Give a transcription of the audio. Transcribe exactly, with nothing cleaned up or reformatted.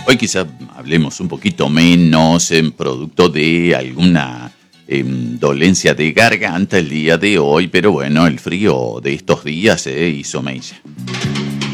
Hoy quizá hablemos un poquito menos en producto de alguna eh, dolencia de garganta el día de hoy, pero bueno, el frío de estos días eh, hizo mella.